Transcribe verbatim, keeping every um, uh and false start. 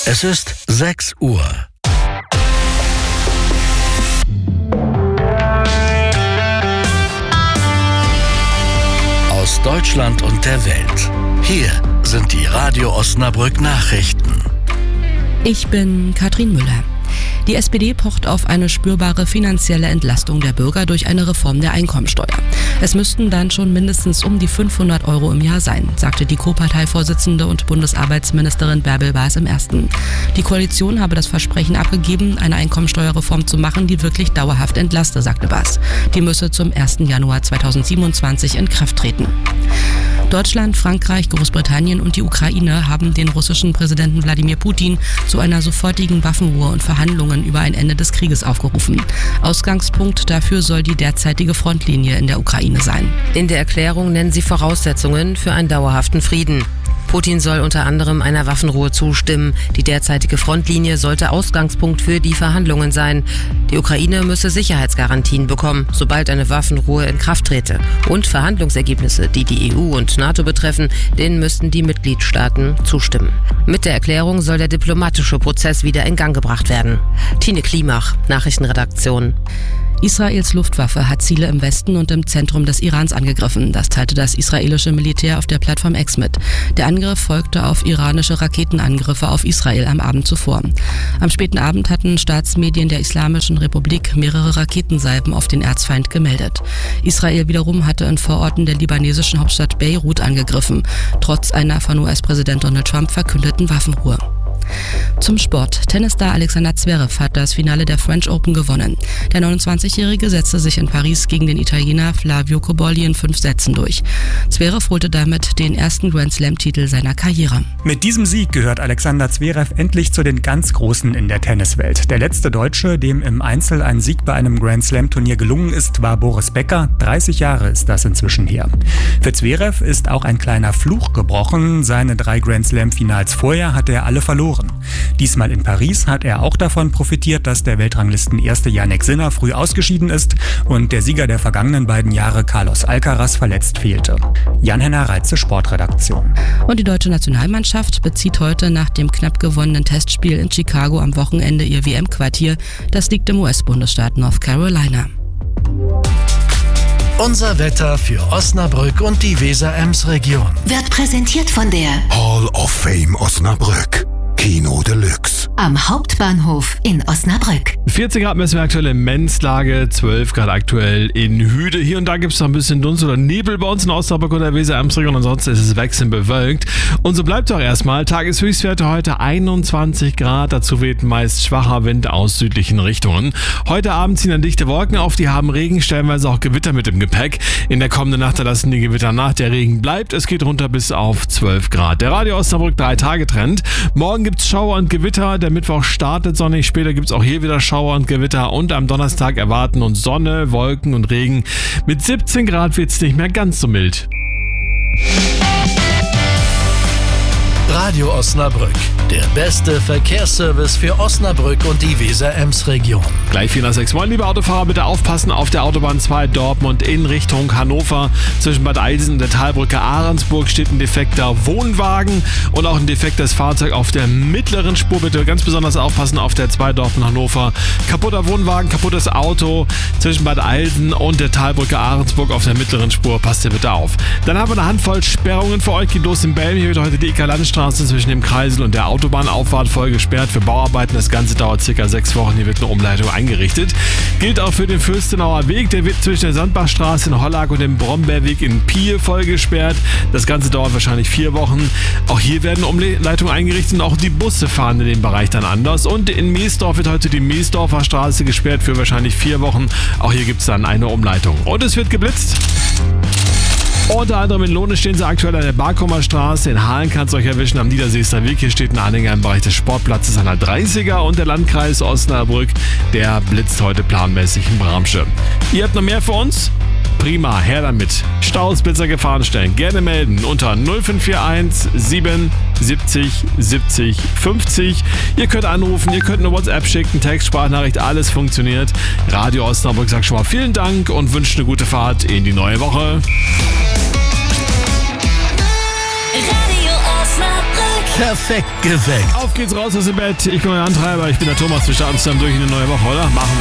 Es ist sechs Uhr. Aus Deutschland und der Welt. Hier sind die Radio Osnabrück Nachrichten. Ich bin Katrin Müller. Die S P D pocht auf eine spürbare finanzielle Entlastung der Bürger durch eine Reform der Einkommensteuer. Es müssten dann schon mindestens um die fünfhundert Euro im Jahr sein, sagte die Co-Parteivorsitzende und Bundesarbeitsministerin Bärbel Baas im Ersten. Die Koalition habe das Versprechen abgegeben, eine Einkommensteuerreform zu machen, die wirklich dauerhaft entlaste, sagte Baas. Die müsse zum ersten Januar zweitausendsiebenundzwanzig in Kraft treten. Deutschland, Frankreich, Großbritannien und die Ukraine haben den russischen Präsidenten Wladimir Putin zu einer sofortigen Waffenruhe und Verhandlungen über ein Ende des Krieges aufgerufen. Ausgangspunkt dafür soll die derzeitige Frontlinie in der Ukraine sein. In der Erklärung nennen sie Voraussetzungen für einen dauerhaften Frieden. Putin soll unter anderem einer Waffenruhe zustimmen. Die derzeitige Frontlinie sollte Ausgangspunkt für die Verhandlungen sein. Die Ukraine müsse Sicherheitsgarantien bekommen, sobald eine Waffenruhe in Kraft trete. Und Verhandlungsergebnisse, die die E U und NATO betreffen, denen müssten die Mitgliedstaaten zustimmen. Mit der Erklärung soll der diplomatische Prozess wieder in Gang gebracht werden. Tine Klimach, Nachrichtenredaktion. Israels Luftwaffe hat Ziele im Westen und im Zentrum des Irans angegriffen. Das teilte das israelische Militär auf der Plattform X mit. Der Angriff folgte auf iranische Raketenangriffe auf Israel am Abend zuvor. Am späten Abend hatten Staatsmedien der Islamischen Republik mehrere Raketensalven auf den Erzfeind gemeldet. Israel wiederum hatte in Vororten der libanesischen Hauptstadt Beirut angegriffen, trotz einer von U S-Präsident Donald Trump verkündeten Waffenruhe. Zum Sport. Tennisstar Alexander Zverev hat das Finale der French Open gewonnen. Der neunundzwanzigjährige setzte sich in Paris gegen den Italiener Flavio Cobolli in fünf Sätzen durch. Zverev holte damit den ersten Grand-Slam-Titel seiner Karriere. Mit diesem Sieg gehört Alexander Zverev endlich zu den ganz Großen in der Tenniswelt. Der letzte Deutsche, dem im Einzel ein Sieg bei einem Grand-Slam-Turnier gelungen ist, war Boris Becker. dreißig Jahre ist das inzwischen her. Für Zverev ist auch ein kleiner Fluch gebrochen. Seine drei Grand-Slam-Finals vorher hat er alle verloren. Diesmal in Paris hat er auch davon profitiert, dass der Weltranglisten-Erste Jannik Sinner früh ausgeschieden ist und der Sieger der vergangenen beiden Jahre Carlos Alcaraz verletzt fehlte. Jan-Henner Reitze, Sportredaktion. Und die deutsche Nationalmannschaft bezieht heute nach dem knapp gewonnenen Testspiel in Chicago am Wochenende ihr W M-Quartier. Das liegt im U S-Bundesstaat North Carolina. Unser Wetter für Osnabrück und die Weser-Ems-Region Wird präsentiert von der Hall of Fame Osnabrück. Kino Deluxe. Am Hauptbahnhof in Osnabrück. vierzehn Grad messen wir aktuell in Menzlage, zwölf Grad aktuell in Hüde. Hier und da gibt es noch ein bisschen Dunst oder Nebel bei uns in Osnabrück und der Weser-Ems-Region. Ansonsten ist es wechselnd bewölkt. Und so bleibt es auch erstmal. Tageshöchstwerte heute einundzwanzig Grad. Dazu weht meist schwacher Wind aus südlichen Richtungen. Heute Abend ziehen dann dichte Wolken auf. Die haben Regen, stellenweise auch Gewitter mit im Gepäck. In der kommenden Nacht lassen die Gewitter nach. Der Regen bleibt. Es geht runter bis auf zwölf Grad. Der Radio Osnabrück drei Tage Trend. Morgen gibt es Schauer und Gewitter. Der Mittwoch startet sonnig. Später gibt es auch hier wieder Schauer und Gewitter. Und am Donnerstag erwarten uns Sonne, Wolken und Regen. Mit siebzehn Grad wird es nicht mehr ganz so mild. Radio Osnabrück, der beste Verkehrsservice für Osnabrück und die Weser-Ems-Region. Gleich vier nach sechs. Moin, liebe Autofahrer, bitte aufpassen auf der Autobahn zwei Dortmund in Richtung Hannover. Zwischen Bad Eilsen und der Talbrücke Ahrensburg steht ein defekter Wohnwagen und auch ein defektes Fahrzeug auf der mittleren Spur. Bitte ganz besonders aufpassen auf der zwei Dortmund Hannover. Kaputter Wohnwagen, kaputtes Auto zwischen Bad Eilsen und der Talbrücke Ahrensburg auf der mittleren Spur. Passt ihr bitte auf. Dann haben wir eine Handvoll Sperrungen für euch. Geht los in Belm. Hier wird heute die Ika-Landstraße zwischen dem Kreisel und der Autobahnauffahrt voll gesperrt für Bauarbeiten. Das Ganze dauert circa sechs Wochen. Hier wird eine Umleitung eingerichtet. Gilt auch für den Fürstenauer Weg. Der wird zwischen der Sandbachstraße in Hollack und dem Brombeerweg in Piel voll gesperrt. Das Ganze dauert wahrscheinlich vier Wochen. Auch hier werden Umleitungen eingerichtet und auch die Busse fahren in dem Bereich dann anders. Und in Meesdorf wird heute die Meesdorfer Straße gesperrt für wahrscheinlich vier Wochen. Auch hier gibt es dann eine Umleitung. Und es wird geblitzt. Unter anderem in Lohne stehen sie aktuell an der Barkumer Straße. In Hahlen kann es euch erwischen. Am Niederseester Weg hier steht ein Anhänger im Bereich des Sportplatzes an der dreißiger. Und der Landkreis Osnabrück, der blitzt heute planmäßig in Bramsche. Ihr habt noch mehr für uns? Prima, her damit. Staus, Blitzer, Gefahrenstellen. Gerne melden unter null fünf vier eins sieben siebzig siebzig fünfzig. Ihr könnt anrufen, ihr könnt eine WhatsApp schicken, Text, Sprachnachricht, alles funktioniert. Radio Osnabrück sagt schon mal vielen Dank und wünscht eine gute Fahrt in die neue Woche. Radio Osnabrück. Perfekt geweckt. Auf geht's raus aus dem Bett. Ich bin euer Antreiber. Ich bin der Thomas. Wir starten zusammen durch in eine neue Woche, oder? Machen wir.